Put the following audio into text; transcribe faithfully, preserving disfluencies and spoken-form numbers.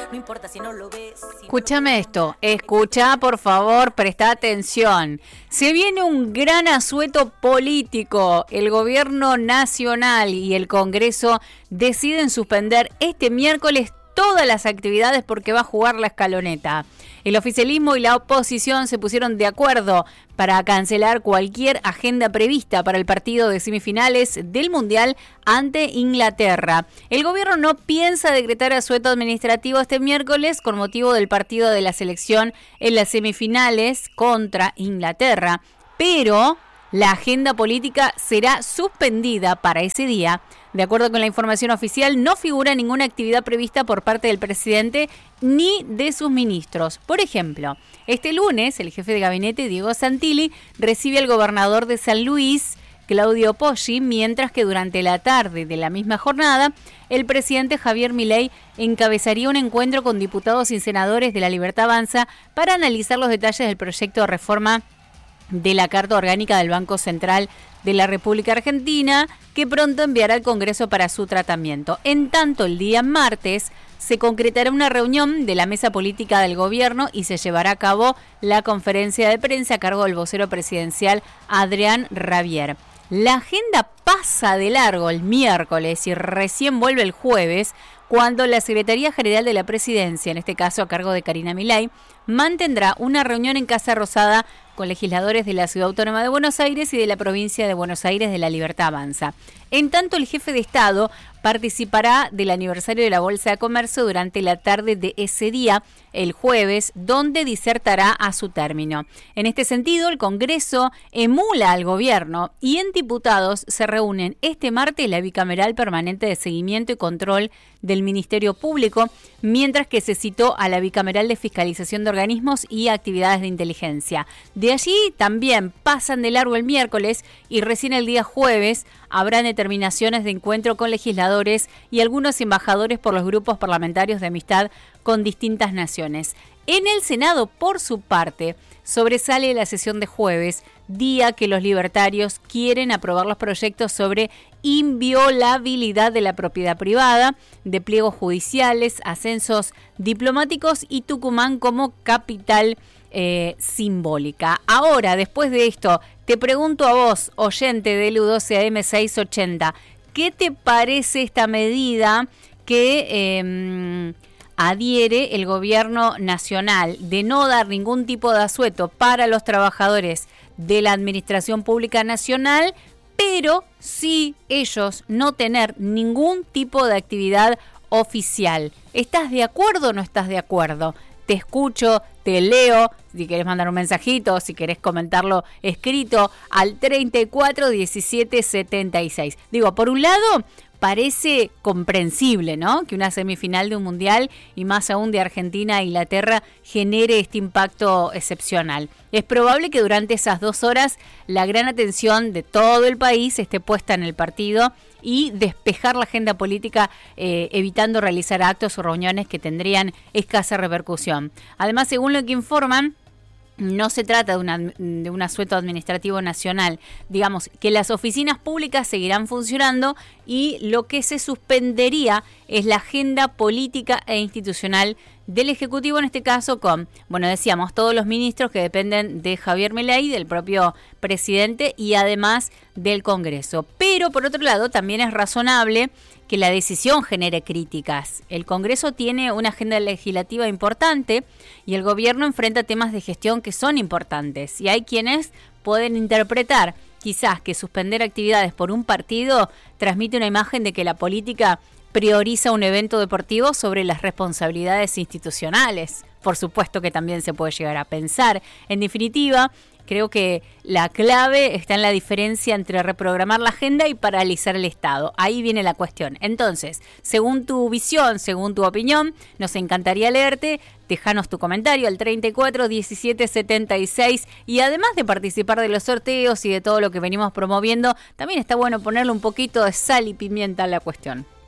No importa si no lo ves. Si Escúchame no lo esto, escucha por favor, presta atención. Se viene un gran asueto político. El gobierno nacional y el Congreso deciden suspender este miércoles todas las actividades porque va a jugar la escaloneta. El oficialismo y la oposición se pusieron de acuerdo para cancelar cualquier agenda prevista para el partido de semifinales del Mundial ante Inglaterra. El gobierno no piensa decretar asueto administrativo este miércoles con motivo del partido de la selección en las semifinales contra Inglaterra, pero la agenda política será suspendida para ese día. De acuerdo con la información oficial, no figura ninguna actividad prevista por parte del presidente ni de sus ministros. Por ejemplo, este lunes, el jefe de gabinete, Diego Santilli, recibe al gobernador de San Luis, Claudio Poggi, mientras que durante la tarde de la misma jornada, el presidente Javier Milei encabezaría un encuentro con diputados y senadores de La Libertad Avanza para analizar los detalles del proyecto de reforma de la Carta Orgánica del Banco Central de la República Argentina, que pronto enviará al Congreso para su tratamiento. En tanto, el día martes se concretará una reunión de la mesa política del gobierno y se llevará a cabo la conferencia de prensa a cargo del vocero presidencial Adrián Rabier. La agenda pasa de largo el miércoles y recién vuelve el jueves, cuando la Secretaría General de la Presidencia, en este caso a cargo de Karina Milei, mantendrá una reunión en Casa Rosada con legisladores de la Ciudad Autónoma de Buenos Aires y de la provincia de Buenos Aires de La Libertad Avanza. En tanto, el jefe de Estado participará del aniversario de la Bolsa de Comercio durante la tarde de ese día, el jueves, donde disertará a su término. En este sentido, el Congreso emula al gobierno y en diputados se reúnen este martes la bicameral permanente de seguimiento y control del Ministerio Público, mientras que se citó a la bicameral de fiscalización de organismos y actividades de inteligencia. De allí también pasan de largo el miércoles y recién el día jueves habrán determinaciones de encuentro con legisladores y algunos embajadores por los grupos parlamentarios de amistad con distintas naciones. En el Senado, por su parte, sobresale la sesión de jueves, día que los libertarios quieren aprobar los proyectos sobre inviolabilidad de la propiedad privada, de pliegos judiciales, ascensos diplomáticos y Tucumán como capital eh, simbólica. Ahora, después de esto, te pregunto a vos, oyente de L U doce A M seiscientos ochenta, ¿qué te parece esta medida que eh, adhiere el gobierno nacional de no dar ningún tipo de asueto para los trabajadores de la Administración Pública Nacional, pero sí ellos no tener ningún tipo de actividad oficial? ¿Estás de acuerdo o no estás de acuerdo? Te escucho, te leo, si querés mandar un mensajito, si querés comentarlo escrito, al treinta y cuatro diecisiete setenta y seis. Digo, por un lado, parece comprensible, ¿no?, que una semifinal de un mundial, y más aún de Argentina a Inglaterra, genere este impacto excepcional. Es probable que durante esas dos horas la gran atención de todo el país esté puesta en el partido y despejar la agenda política, eh, evitando realizar actos o reuniones que tendrían escasa repercusión. Además, según lo que informan, no se trata de, una, de un asueto administrativo nacional. Digamos que las oficinas públicas seguirán funcionando y lo que se suspendería es la agenda política e institucional del Ejecutivo, en este caso con, bueno, decíamos, todos los ministros que dependen de Javier Milei, del propio presidente y además del Congreso. Pero, por otro lado, también es razonable que la decisión genere críticas. El Congreso tiene una agenda legislativa importante y el gobierno enfrenta temas de gestión que son importantes. Y hay quienes pueden interpretar quizás que suspender actividades por un partido transmite una imagen de que la política prioriza un evento deportivo sobre las responsabilidades institucionales. Por supuesto que también se puede llegar a pensar. En definitiva, creo que la clave está en la diferencia entre reprogramar la agenda y paralizar el Estado. Ahí viene la cuestión. Entonces, según tu visión, según tu opinión, nos encantaría leerte. Déjanos tu comentario al treinta y cuatro diecisiete setenta y seis, y además de participar de los sorteos y de todo lo que venimos promoviendo, también está bueno ponerle un poquito de sal y pimienta a la cuestión.